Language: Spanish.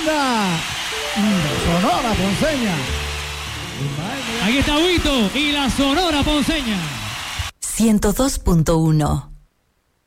banda Sonora Ponceña. Aquí está Huito y la Sonora Ponceña. 102.1